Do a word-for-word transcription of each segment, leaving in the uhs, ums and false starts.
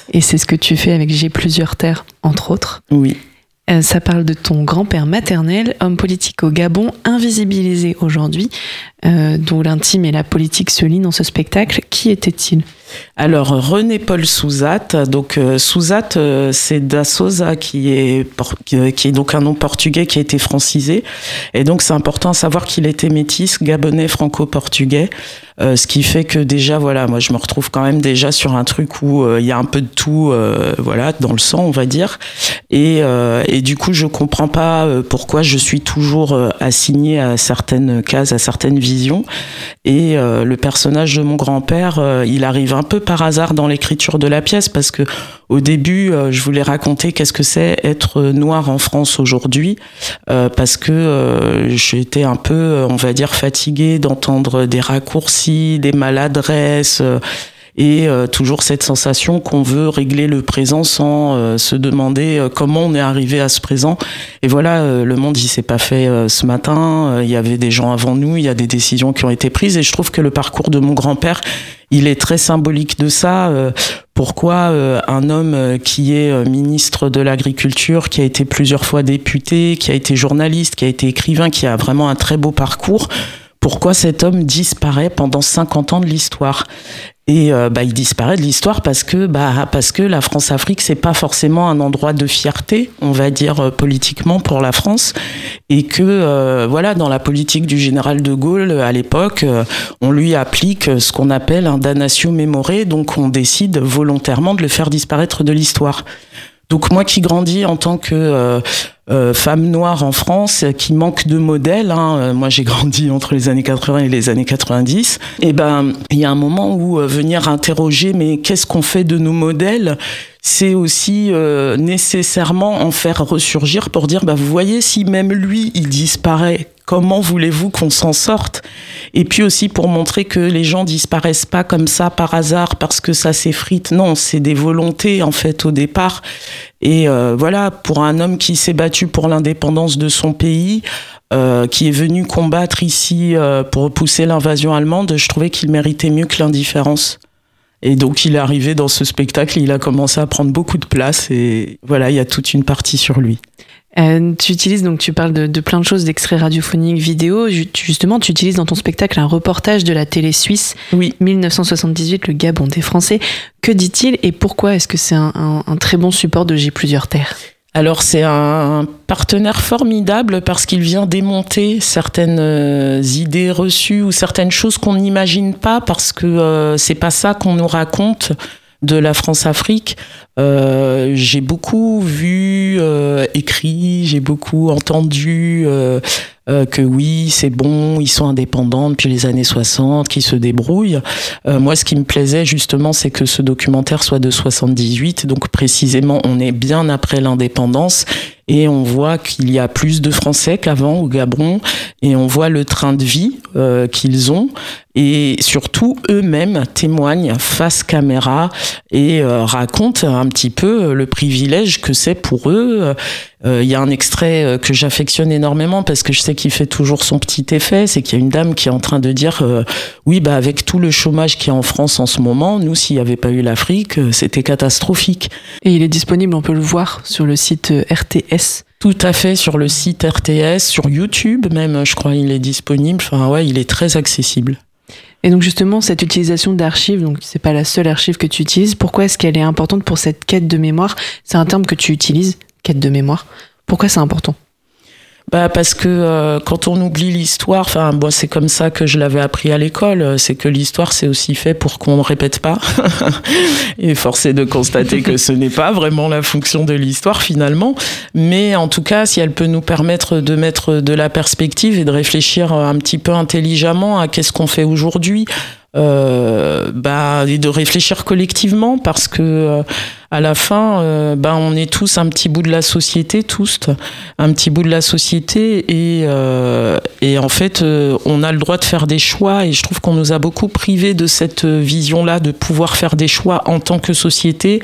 Et c'est ce que tu fais avec J'ai plusieurs terres, entre autres. Oui. Euh, ça parle de ton grand-père maternel, homme politique au Gabon, invisibilisé aujourd'hui, euh, dont l'intime et la politique se lient dans ce spectacle. Qui était-il ? Alors, René-Paul Souzat, donc euh, Souzat, euh, c'est da Souza qui est, por- qui est donc un nom portugais qui a été francisé. Et donc, c'est important à savoir qu'il était métis, gabonais, franco-portugais. Euh, ce qui fait que déjà, voilà, moi je me retrouve quand même déjà sur un truc où il euh, y a un peu de tout, euh, voilà, dans le sang, on va dire. Et, euh, et du coup, je comprends pas euh, pourquoi je suis toujours euh, assignée à certaines cases, à certaines visions. Et euh, le personnage de mon grand-père, euh, il arrive un peu par hasard dans l'écriture de la pièce parce que au début, euh, je voulais raconter qu'est-ce que c'est être noir en France aujourd'hui, euh, parce que euh, j'étais un peu, on va dire, fatiguée d'entendre des raccourcis, des maladresses. Euh, Et euh, toujours cette sensation qu'on veut régler le présent sans euh, se demander euh, comment on est arrivé à ce présent. Et voilà, euh, le monde il s'est pas fait euh, ce matin. Il euh, y avait des gens avant nous, il y a des décisions qui ont été prises. Et je trouve que le parcours de mon grand-père, il est très symbolique de ça. Euh, pourquoi euh, un homme euh, qui est euh, ministre de l'Agriculture, qui a été plusieurs fois député, qui a été journaliste, qui a été écrivain, qui a vraiment un très beau parcours, pourquoi cet homme disparaît pendant cinquante ans de l'histoire ? Et euh, bah, il disparaît de l'histoire parce que bah parce que la France-Afrique c'est pas forcément un endroit de fierté, on va dire euh, politiquement pour la France, et que euh, voilà, dans la politique du général de Gaulle à l'époque, euh, on lui applique ce qu'on appelle un damnatio memoriae, donc on décide volontairement de le faire disparaître de l'histoire. Donc moi qui grandis en tant que euh, euh, femme noire en France, qui manque de modèles, hein, euh, moi j'ai grandi entre les années quatre-vingts et les années quatre-vingt-dix, et ben il y a un moment où euh, venir interroger mais qu'est-ce qu'on fait de nos modèles, c'est aussi euh, nécessairement en faire ressurgir pour dire bah vous voyez, si même lui il disparaît, comment voulez-vous qu'on s'en sorte ? Et puis aussi pour montrer que les gens disparaissent pas comme ça par hasard parce que ça s'effrite. Non, c'est des volontés en fait au départ. Et euh, voilà, pour un homme qui s'est battu pour l'indépendance de son pays, euh, qui est venu combattre ici euh, pour repousser l'invasion allemande, je trouvais qu'il méritait mieux que l'indifférence. Et donc il est arrivé dans ce spectacle, il a commencé à prendre beaucoup de place et voilà, il y a toute une partie sur lui. Euh, tu utilises, donc tu parles de, de plein de choses, d'extraits radiophoniques, vidéo. Justement, tu utilises dans ton spectacle un reportage de la télé suisse, oui. dix-neuf cent soixante-dix-huit, le Gabon des Français. Que dit-il et pourquoi est-ce que c'est un, un, un très bon support de J'ai plusieurs terres ? Alors c'est un partenaire formidable parce qu'il vient démonter certaines euh, idées reçues ou certaines choses qu'on n'imagine pas parce que euh, c'est pas ça qu'on nous raconte de la France-Afrique. Euh, j'ai beaucoup vu, euh, écrit, j'ai beaucoup entendu euh, euh, que oui, c'est bon, ils sont indépendants depuis les années soixante, qu'ils se débrouillent. Euh, moi, ce qui me plaisait justement, c'est que ce documentaire soit de soixante-dix-huit, donc précisément, on est bien après l'indépendance. Et on voit qu'il y a plus de Français qu'avant au Gabon, et on voit le train de vie euh, qu'ils ont, et surtout eux-mêmes témoignent face caméra et euh, racontent un petit peu le privilège que c'est pour eux. Il euh, y a un extrait que j'affectionne énormément parce que je sais qu'il fait toujours son petit effet, c'est qu'il y a une dame qui est en train de dire euh, oui, bah avec tout le chômage qu'il y a en France en ce moment, nous s'il n'y avait pas eu l'Afrique, c'était catastrophique. Et il est disponible, on peut le voir sur le site R T S. Tout à fait, sur le site R T S, sur YouTube même, je crois il est disponible. Enfin ouais, il est très accessible. Et donc justement, cette utilisation d'archives, donc c'est pas la seule archive que tu utilises, pourquoi est-ce qu'elle est importante pour cette quête de mémoire ? C'est un terme que tu utilises, quête de mémoire. Pourquoi c'est important ? Bah parce que euh, quand on oublie l'histoire, enfin moi c'est comme ça que je l'avais appris à l'école, c'est que l'histoire c'est aussi fait pour qu'on ne répète pas. Et force est de constater que ce n'est pas vraiment la fonction de l'histoire finalement, mais en tout cas si elle peut nous permettre de mettre de la perspective et de réfléchir un petit peu intelligemment à qu'est-ce qu'on fait aujourd'hui. Euh, bah, et de réfléchir collectivement parce que euh, à la fin, euh, ben on est tous un petit bout de la société, tous un petit bout de la société, et euh, et en fait, euh, on a le droit de faire des choix, et je trouve qu'on nous a beaucoup privé de cette vision-là, de pouvoir faire des choix en tant que société.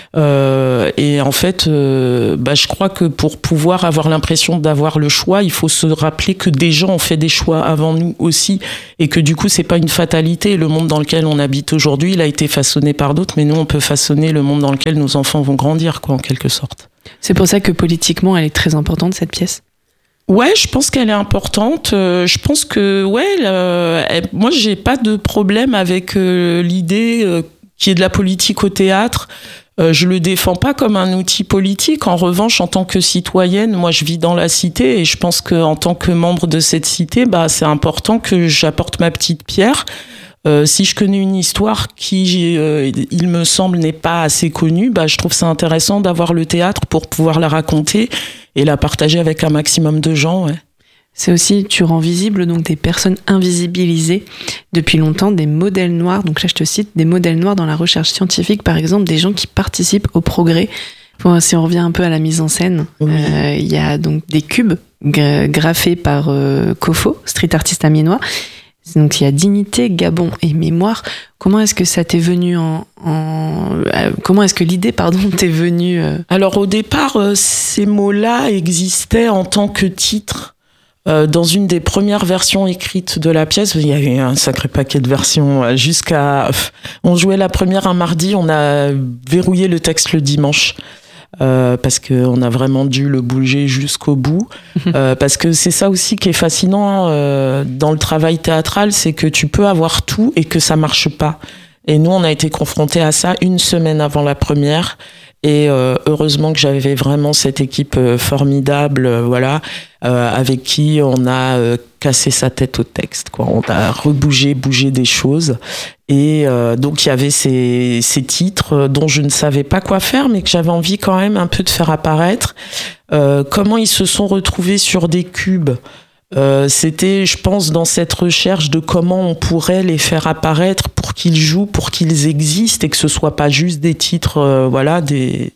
Euh, et en fait, euh, ben, je crois que pour pouvoir avoir l'impression d'avoir le choix, il faut se rappeler que des gens ont fait des choix avant nous aussi, et que du coup, c'est pas une fatalité. Le monde dans lequel on habite aujourd'hui, il a été façonné par d'autres, mais nous, on peut façonner le monde dans lequel nos enfants vont grandir, quoi, en quelque sorte. C'est pour ça que politiquement, elle est très importante, cette pièce. Ouais, je pense qu'elle est importante. Euh, je pense que, ouais, euh, elle, moi, j'ai pas de problème avec euh, l'idée euh, qu'il y ait de la politique au théâtre. Euh, je le défends pas comme un outil politique. En revanche, en tant que citoyenne, moi, je vis dans la cité, et je pense qu'en tant que membre de cette cité, bah, c'est important que j'apporte ma petite pierre. Euh, si je connais une histoire qui, euh, il me semble, n'est pas assez connue, bah, je trouve ça intéressant d'avoir le théâtre pour pouvoir la raconter et la partager avec un maximum de gens. Ouais. C'est aussi, tu rends visible donc des personnes invisibilisées depuis longtemps, des modèles noirs. Donc là, je te cite, des modèles noirs dans la recherche scientifique, par exemple, des gens qui participent au progrès. Bon, si on revient un peu à la mise en scène, il oui. euh, y a donc des cubes gra- graffés par euh, Kofo, street artiste amiénois. Donc il y a dignité, Gabon et mémoire. Comment est-ce que ça t'est venu en, en euh, comment est-ce que l'idée pardon t'est venue euh... Alors au départ, euh, ces mots-là existaient en tant que titre euh, dans une des premières versions écrites de la pièce. Il y a eu un sacré paquet de versions jusqu'à. On jouait la première un mardi, on a verrouillé le texte le dimanche. Euh, parce qu'on a vraiment dû le bouger jusqu'au bout. Euh, parce que c'est ça aussi qui est fascinant euh, dans le travail théâtral, c'est que tu peux avoir tout et que ça marche pas. Et nous, on a été confrontés à ça une semaine avant la première. Et euh, heureusement que j'avais vraiment cette équipe euh, formidable, euh, voilà, euh, avec qui on a euh, cassé sa tête au texte, quoi. On a rebougé, bougé des choses. Et euh, donc il y avait ces, ces titres dont je ne savais pas quoi faire, mais que j'avais envie quand même un peu de faire apparaître. Euh, comment ils se sont retrouvés sur des cubes. Euh, c'était, je pense, dans cette recherche de comment on pourrait les faire apparaître pour qu'ils jouent, pour qu'ils existent, et que ce soit pas juste des titres, euh, voilà, des,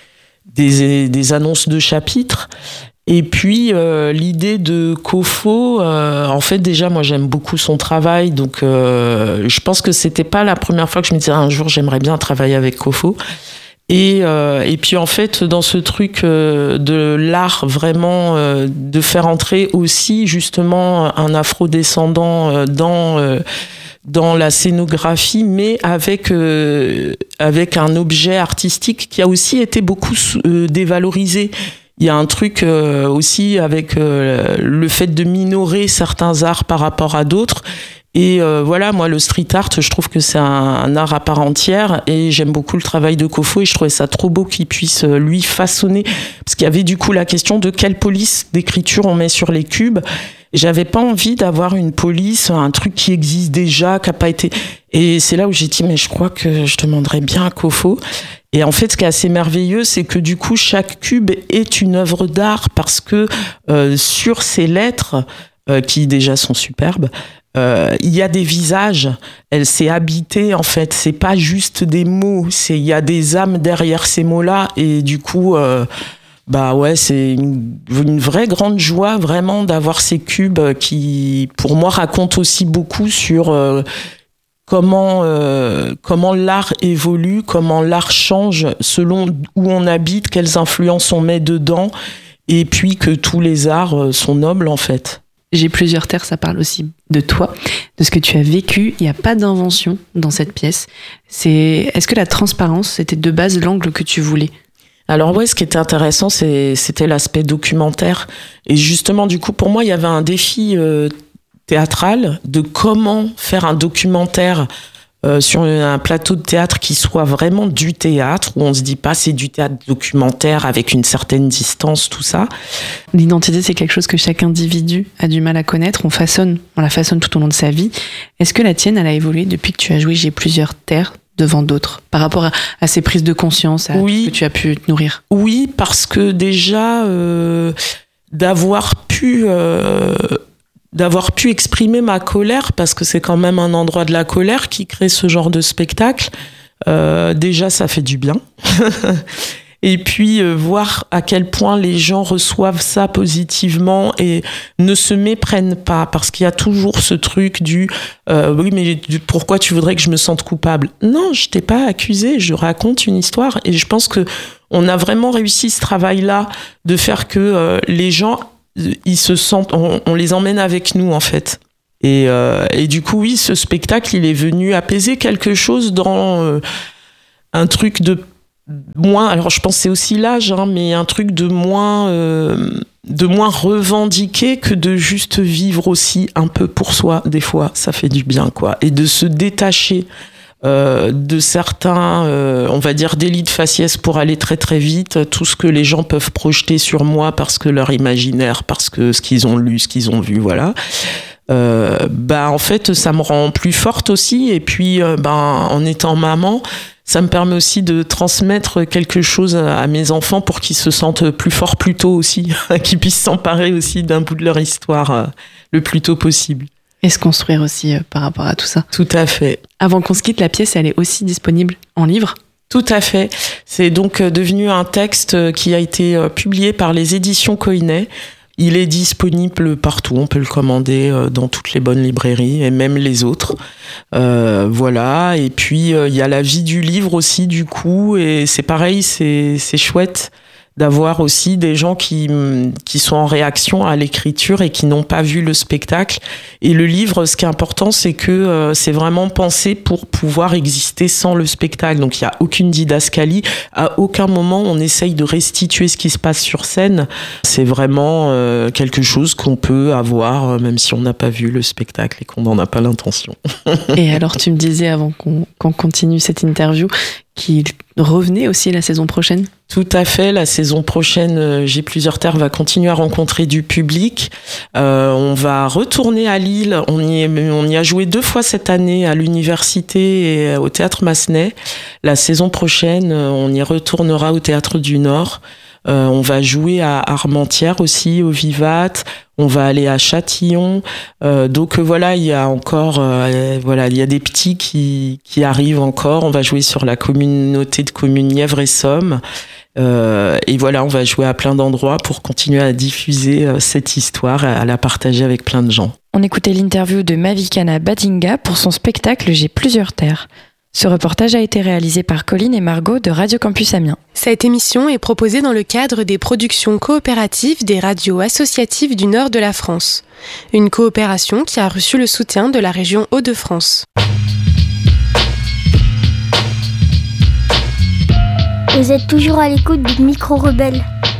des des annonces de chapitres. Et puis euh, l'idée de Kofo, euh, en fait déjà moi j'aime beaucoup son travail, donc euh, je pense que c'était pas la première fois que je me disais un jour j'aimerais bien travailler avec Kofo. Et, euh, et puis en fait dans ce truc euh, de l'art vraiment euh, de faire entrer aussi justement un afro-descendant euh, dans euh, dans la scénographie, mais avec euh, avec un objet artistique qui a aussi été beaucoup euh, dévalorisé. Il y a un truc euh, aussi avec euh, le fait de minorer certains arts par rapport à d'autres. Et euh, voilà, moi, le street art, je trouve que c'est un, un art à part entière, et j'aime beaucoup le travail de Kofo, et je trouvais ça trop beau qu'il puisse, euh, lui, façonner. Parce qu'il y avait du coup la question de quelle police d'écriture on met sur les cubes. J'avais pas envie d'avoir une police, un truc qui existe déjà, qui a pas été... Et c'est là où j'ai dit, mais je crois que je demanderais bien à Kofo. Et en fait, ce qui est assez merveilleux, c'est que du coup, chaque cube est une œuvre d'art, parce que euh, sur ces lettres, euh, qui déjà sont superbes, euh, il y a des visages. Elle s'est habitée, en fait. C'est pas juste des mots, c'est il y a des âmes derrière ces mots-là. Et du coup... Euh, Bah ouais, c'est une, une vraie grande joie vraiment d'avoir ces cubes qui, pour moi, racontent aussi beaucoup sur euh, comment euh, comment l'art évolue, comment l'art change selon où on habite, quelles influences on met dedans, et puis que tous les arts sont nobles en fait. J'ai plusieurs terres, ça parle aussi de toi, de ce que tu as vécu. Il n'y a pas d'invention dans cette pièce. C'est, est-ce que la transparence, c'était de base l'angle que tu voulais ? Alors ouais, ce qui était intéressant, c'est, c'était l'aspect documentaire. Et justement, du coup, pour moi, il y avait un défi euh, théâtral de comment faire un documentaire euh, sur un plateau de théâtre qui soit vraiment du théâtre, où on se dit pas c'est du théâtre documentaire avec une certaine distance, tout ça. L'identité, c'est quelque chose que chaque individu a du mal à connaître. On façonne, on la façonne tout au long de sa vie. Est-ce que la tienne, elle a évolué depuis que tu as joué J'ai plusieurs terres devant d'autres, par rapport à, à ces prises de conscience, à oui. ce que tu as pu te nourrir? Oui, parce que déjà, euh, d'avoir pu, euh, d'avoir pu exprimer ma colère, parce que c'est quand même un endroit de la colère qui crée ce genre de spectacle, Euh, déjà, ça fait du bien. Et puis, euh, voir à quel point les gens reçoivent ça positivement et ne se méprennent pas. Parce qu'il y a toujours ce truc du euh, « oui, mais pourquoi tu voudrais que je me sente coupable ?» Non, je t'ai pas accusé, je raconte une histoire. Et je pense qu'on a vraiment réussi ce travail-là de faire que euh, les gens, ils se sentent... On, on les emmène avec nous, en fait. Et, euh, et du coup, oui, ce spectacle, il est venu apaiser quelque chose dans euh, un truc de... moins, alors je pense que c'est aussi l'âge, hein, mais un truc de moins, euh, de moins revendiqué que de juste vivre aussi un peu pour soi. Des fois, ça fait du bien, quoi. Et de se détacher euh, de certains, euh, on va dire, délits de faciès pour aller très très vite. Tout ce que les gens peuvent projeter sur moi parce que leur imaginaire, parce que ce qu'ils ont lu, ce qu'ils ont vu, voilà. Euh, bah en fait, ça me rend plus forte aussi. Et puis, euh, ben, en étant maman, ça me permet aussi de transmettre quelque chose à mes enfants pour qu'ils se sentent plus forts plus tôt aussi, qu'ils puissent s'emparer aussi d'un bout de leur histoire euh, le plus tôt possible. Et se construire aussi euh, par rapport à tout ça. Tout à fait. Avant qu'on se quitte, la pièce, elle est aussi disponible en livre ? Tout à fait. C'est donc devenu un texte qui a été publié par les éditions Coinet. Il est disponible partout, on peut le commander dans toutes les bonnes librairies et même les autres. Euh, voilà, et puis il euh, y a la vie du livre aussi du coup, et c'est pareil, c'est, c'est chouette d'avoir aussi des gens qui, qui sont en réaction à l'écriture et qui n'ont pas vu le spectacle. Et le livre, ce qui est important, c'est que euh, c'est vraiment pensé pour pouvoir exister sans le spectacle. Donc il n'y a aucune didascalie. À aucun moment, on essaye de restituer ce qui se passe sur scène. C'est vraiment euh, quelque chose qu'on peut avoir, même si on n'a pas vu le spectacle et qu'on n'en a pas l'intention. Et alors, tu me disais, avant qu'on, qu'on continue cette interview, qu'il revenait aussi la saison prochaine ? Tout à fait, la saison prochaine, euh, J'ai plusieurs terres va continuer à rencontrer du public. Euh, on va retourner à Lille, on y, est, on y a joué deux fois cette année à l'université et au Théâtre Massenet. La saison prochaine, on y retournera au Théâtre du Nord. Euh, on va jouer à Armentières aussi, au Vivat. On va aller à Châtillon. Euh, donc euh, voilà, il y a encore, euh, voilà, il y a des petits qui qui arrivent encore. On va jouer sur la communauté de communes Nièvre et Somme. Euh, et voilà, on va jouer à plein d'endroits pour continuer à diffuser euh, cette histoire, à la partager avec plein de gens. On écoutait l'interview de Mavikana Badinga pour son spectacle J'ai plusieurs terres. Ce reportage a été réalisé par Colline et Margot de Radio Campus Amiens. Cette émission est proposée dans le cadre des productions coopératives des radios associatives du nord de la France. Une coopération qui a reçu le soutien de la région Hauts-de-France. Vous êtes toujours à l'écoute du Micro Rebelle.